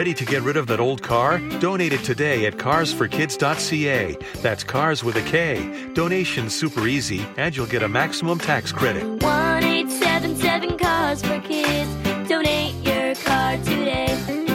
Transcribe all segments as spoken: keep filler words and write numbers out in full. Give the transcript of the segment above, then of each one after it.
Ready to get rid of that old car? Donate it today at cars for kids dot c a. That's cars with a K. Donation's super easy, and you'll get a maximum tax credit. one eight seven seven Cars for Kids. Donate your car today.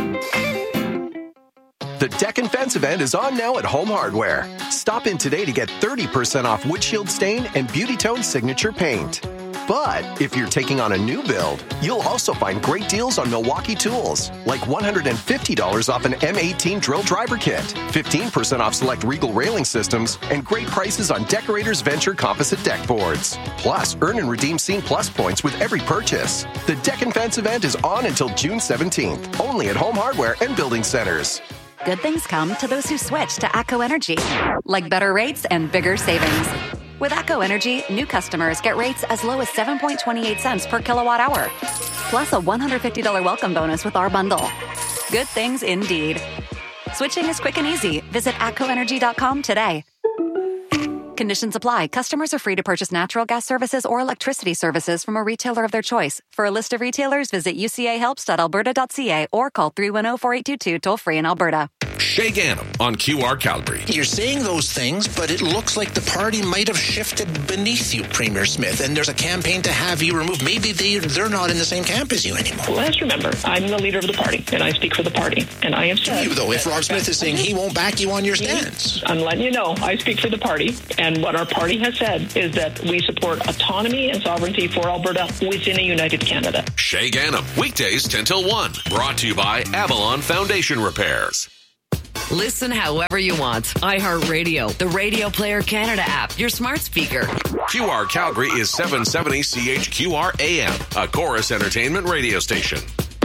The Deck and Fence event is on now at Home Hardware. Stop in today to get thirty percent off windshield stain and Beauty Tone signature paint. But if you're taking on a new build, you'll also find great deals on Milwaukee tools, like one hundred fifty dollars off an M eighteen drill driver kit, fifteen percent off select Regal railing systems, and great prices on Decorators Venture composite deck boards. Plus, earn and redeem Scene Plus points with every purchase. The Deck and Fence event is on until June seventeenth, only at Home Hardware and Building Centers. Good things come to those who switch to ATCO Energy, like better rates and bigger savings. With ATCO Energy, new customers get rates as low as seven point two eight cents per kilowatt hour, plus a one hundred fifty dollars welcome bonus with our bundle. Good things indeed. Switching is quick and easy. Visit atco energy dot com today. Conditions apply. Customers are free to purchase natural gas services or electricity services from a retailer of their choice. For a list of retailers, visit u c a helps dot alberta dot c a or call three one zero, four eight two two toll-free in Alberta. Shay Gannam on Q R Calgary. You're saying those things, but it looks like the party might have shifted beneath you, Premier Smith, and there's a campaign to have you removed. Maybe they, they're not in the same camp as you anymore. Well, let's remember, I'm the leader of the party, and I speak for the party. And I have said... You, though, if Rob Smith is saying he won't back you on your stance. I'm letting you know, I speak for the party, and what our party has said is that we support autonomy and sovereignty for Alberta within a united Canada. Shay Gannam, weekdays ten till one. Brought to you by Avalon Foundation Repairs. Listen however you want. iHeartRadio, the Radio Player Canada app, your smart speaker. Q R Calgary is seven seventy C H Q R A M, a Chorus Entertainment radio station.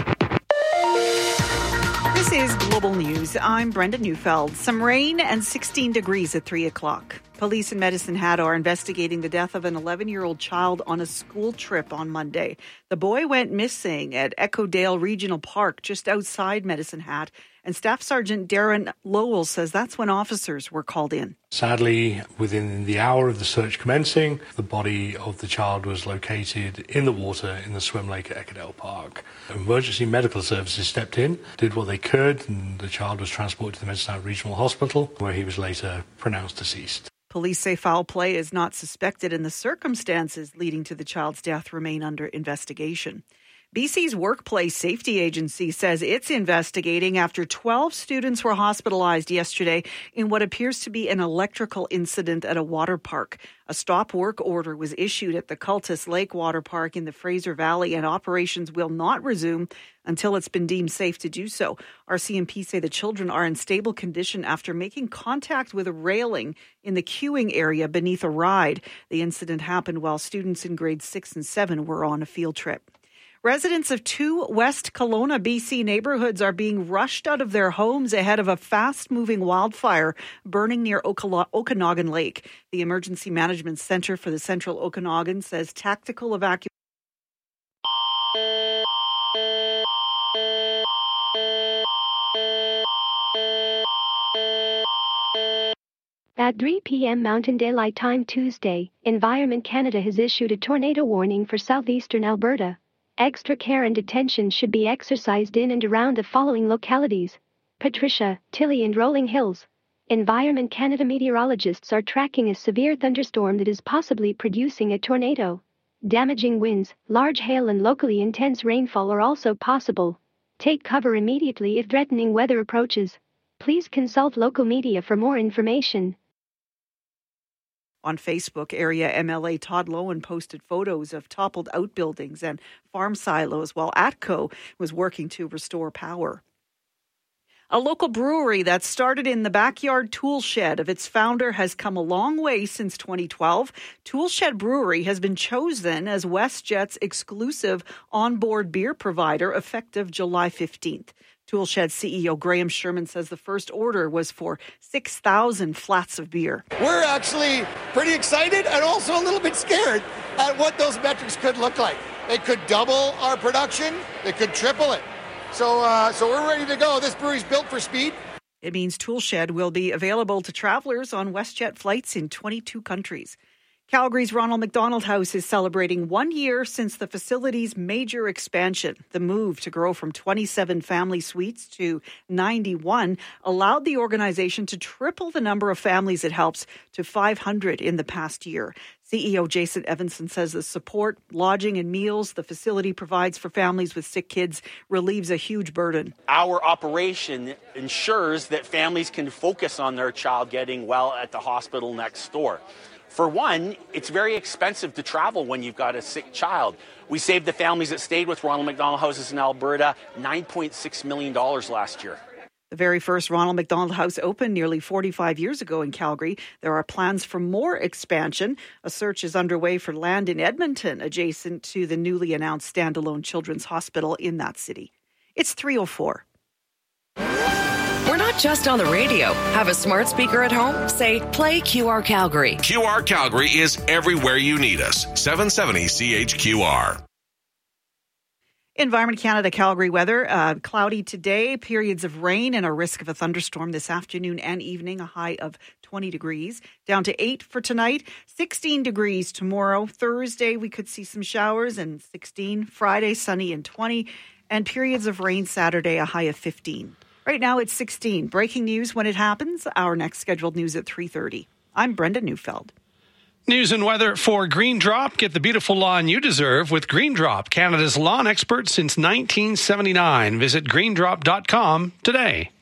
This is Global News. I'm Brenda Neufeld. Some rain and sixteen degrees at three o'clock. Police in Medicine Hat are investigating the death of an eleven-year-old child on a school trip on Monday. The boy went missing at Echo Dale Regional Park just outside Medicine Hat, and Staff Sergeant Darren Lowell says that's when officers were called in. Sadly, within the hour of the search commencing, the body of the child was located in the water in the swim lake at Echo Dale Park. Emergency medical services stepped in, did what they could, and the child was transported to the Medicine Hat Regional Hospital, where he was later pronounced deceased. Police say foul play is not suspected and the circumstances leading to the child's death remain under investigation. B C's Workplace Safety Agency says it's investigating after twelve students were hospitalized yesterday in what appears to be an electrical incident at a water park. A stop work order was issued at the Cultus Lake Water Park in the Fraser Valley, and operations will not resume until it's been deemed safe to do so. R C M P say the children are in stable condition after making contact with a railing in the queuing area beneath a ride. The incident happened while students in grades six and seven were on a field trip. Residents of two West Kelowna, B C neighborhoods are being rushed out of their homes ahead of a fast-moving wildfire burning near Okala- Okanagan Lake. The Emergency Management Center for the Central Okanagan says tactical evacuation. At three p.m. Mountain Daylight Time Tuesday, Environment Canada has issued a tornado warning for southeastern Alberta. Extra care and attention should be exercised in and around the following localities: Patricia, Tilly and Rolling Hills. Environment Canada meteorologists are tracking a severe thunderstorm that is possibly producing a tornado. Damaging winds, large hail and locally intense rainfall are also possible. Take cover immediately if threatening weather approaches. Please consult local media for more information. On Facebook, area M L A Todd Lowen posted photos of toppled outbuildings and farm silos while ATCO was working to restore power. A local brewery that started in the backyard tool shed of its founder has come a long way since twenty twelve. Tool Shed Brewery has been chosen as WestJet's exclusive onboard beer provider effective July fifteenth. Tool Shed C E O Graham Sherman says the first order was for six thousand flats of beer. We're actually pretty excited and also a little bit scared at what those metrics could look like. They could double our production. They could triple it. So, uh, so we're ready to go. This brewery's built for speed. It means Tool Shed will be available to travelers on WestJet flights in twenty-two countries. Calgary's Ronald McDonald House is celebrating one year since the facility's major expansion. The move to grow from twenty-seven family suites to ninety-one allowed the organization to triple the number of families it helps to five hundred in the past year. C E O Jason Evanson says the support, lodging and meals the facility provides for families with sick kids relieves a huge burden. Our operation ensures that families can focus on their child getting well at the hospital next door. For one, it's very expensive to travel when you've got a sick child. We saved the families that stayed with Ronald McDonald Houses in Alberta nine point six million dollars last year. The very first Ronald McDonald House opened nearly forty-five years ago in Calgary. There are plans for more expansion. A search is underway for land in Edmonton adjacent to the newly announced standalone children's hospital in that city. It's three oh four. We're not just on the radio. Have a smart speaker at home? Say, play Q R Calgary. Q R Calgary is everywhere you need us. seven seventy C H Q R. Environment Canada Calgary weather. Uh, cloudy today, periods of rain and a risk of a thunderstorm this afternoon and evening, a high of twenty degrees. Down to eight for tonight, sixteen degrees tomorrow. Thursday, we could see some showers and sixteen. Friday, sunny and twenty. And periods of rain Saturday, a high of fifteen. Right now, it's sixteen. Breaking news when it happens. Our next scheduled news at three thirty. I'm Brenda Neufeld. News and weather for Green Drop. Get the beautiful lawn you deserve with Green Drop, Canada's lawn expert since nineteen seventy-nine. Visit green drop dot com today.